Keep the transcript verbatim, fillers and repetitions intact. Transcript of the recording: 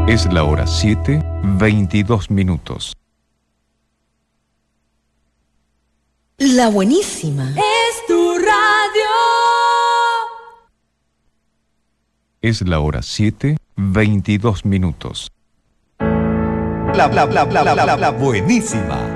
Es la hora siete, veintidós minutos. La buenísima. Es tu radio. Es la hora siete, veintidós minutos. La, la, la, la, la, la, la buenísima.